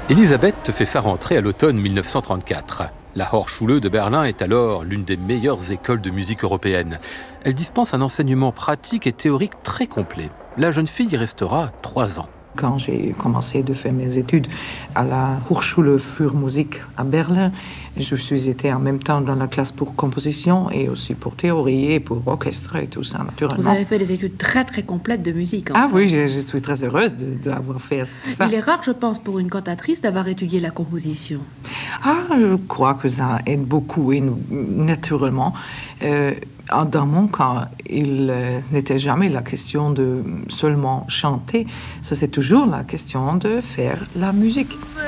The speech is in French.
Elisabeth fait sa rentrée à l'automne 1934. La Hochschule de Berlin est alors l'une des meilleures écoles de musique européennes. Elle dispense un enseignement pratique et théorique très complet. La jeune fille y restera 3 ans. Quand j'ai commencé de faire mes études à la Hochschule für Musik à Berlin, je suis été en même temps dans la classe pour composition et aussi pour théorie et pour orchestre et tout ça, naturellement. Vous avez fait des études très très complètes de musique. Oui, je suis très heureuse d'avoir fait ça. Il est rare, je pense, pour une cantatrice d'avoir étudié la composition. Je crois que ça aide beaucoup et naturellement. Dans mon cas, il n'était jamais la question de seulement chanter. Ça, c'est toujours la question de faire la musique.